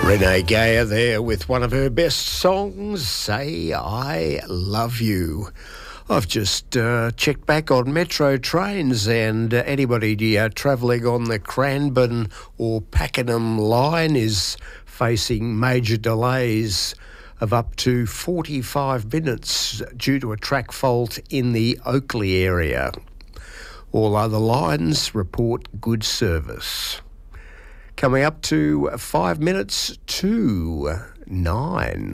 Renee Geyer there with one of her best songs, Say I Love You. I've just checked back on metro trains, and anybody travelling on the Cranbourne or Pakenham line is facing major delays of up to 45 minutes due to a track fault in the Oakley area. All other lines report good service. Coming up to 5 minutes to 9.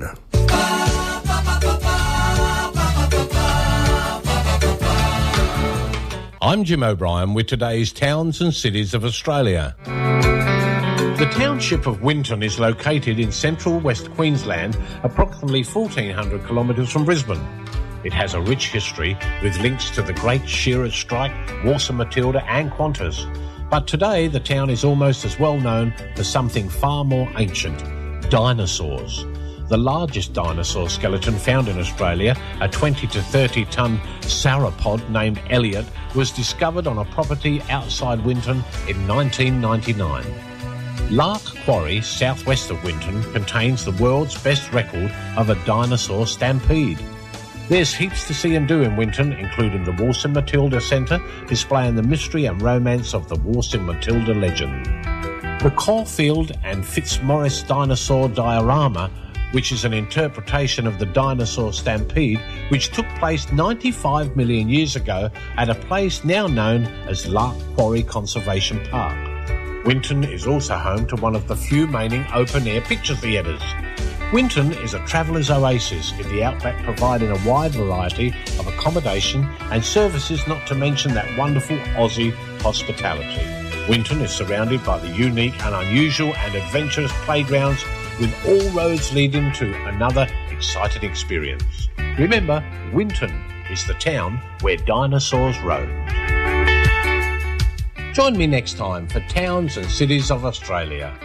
I'm Jim O'Brien with today's Towns and Cities of Australia. The township of Winton is located in central West Queensland, approximately 1,400 kilometres from Brisbane. It has a rich history with links to the Great Shearers' Strike, Warsaw Matilda and Qantas. But today the town is almost as well known for something far more ancient: dinosaurs. The largest dinosaur skeleton found in Australia, a 20 to 30 tonne sauropod named Elliot, was discovered on a property outside Winton in 1999. Lark Quarry, southwest of Winton, contains the world's best record of a dinosaur stampede. There's heaps to see and do in Winton, including the Warsaw Matilda Centre, displaying the mystery and romance of the Warsaw Matilda legend. The Caulfield and Fitzmaurice Dinosaur Diorama, which is an interpretation of the dinosaur stampede, which took place 95 million years ago at a place now known as Lark Quarry Conservation Park. Winton is also home to one of the few remaining open-air picture theatres. Winton is a traveller's oasis in the outback, providing a wide variety of accommodation and services, not to mention that wonderful Aussie hospitality. Winton is surrounded by the unique and unusual and adventurous playgrounds, with all roads leading to another exciting experience. Remember, Winton is the town where dinosaurs roam. Join me next time for Towns and Cities of Australia.